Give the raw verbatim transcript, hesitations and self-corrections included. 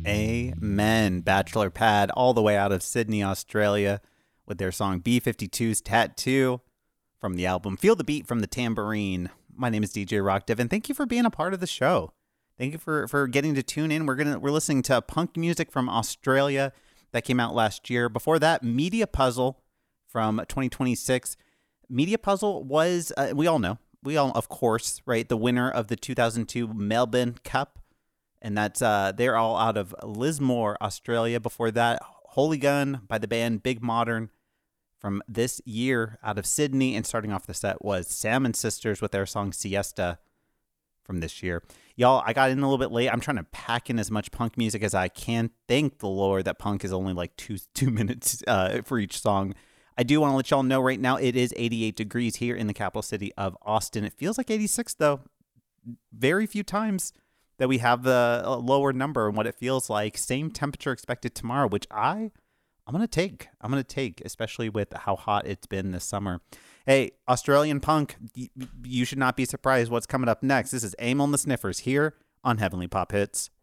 Amen. Bachelor Pad, all the way out of Sydney, Australia, with their song B fifty-two's Tattoo from the album Feel the Beat from the Tambourine. My name is D J Rock Div, and thank you for being a part of the show. Thank you for, for getting to tune in. We're gonna we're listening to punk music from Australia that came out last year. Before that, Media Puzzle from twenty twenty-six. Media Puzzle was, uh, we all know, we all, of course, right, the winner of the two thousand two Melbourne Cup. And that's, uh, they're all out of Lismore, Australia. Before that, Holy Gun by the band Big Modern from this year out of Sydney. And starting off the set was Salmon Sisters with their song Siesta from this year. Y'all, I got in a little bit late. I'm trying to pack in as much punk music as I can. Thank the Lord that punk is only like two, two minutes uh, for each song. I do want to let y'all know right now it is eighty-eight degrees here in the capital city of Austin. It feels like eighty-six, though. Very few times that we have the lower number and what it feels like. Same temperature expected tomorrow, which I, I'm going to take. I'm going to take, especially with how hot it's been this summer. Hey, Australian punk, you should not be surprised what's coming up next. This is Amon the Sniffers here on Heavenly Pop Hits.